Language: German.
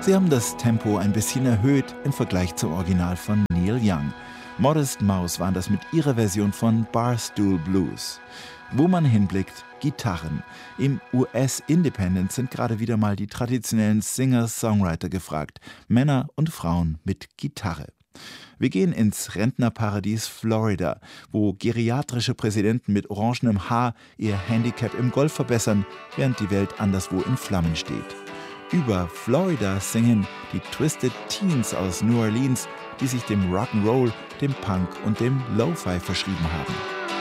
Sie haben das Tempo ein bisschen erhöht im Vergleich zum Original von Neil Young. Modest Mouse waren das mit ihrer Version von Barstool Blues. Wo man hinblickt, Gitarren. Im US-Independent sind gerade wieder mal die traditionellen Singer-Songwriter gefragt. Männer und Frauen mit Gitarre. Wir gehen ins Rentnerparadies Florida, wo geriatrische Präsidenten mit orangenem Haar ihr Handicap im Golf verbessern, während die Welt anderswo in Flammen steht. Über Florida singen die Twisted Teens aus New Orleans, die sich dem Rock'n'Roll, dem Punk und dem Lo-Fi verschrieben haben.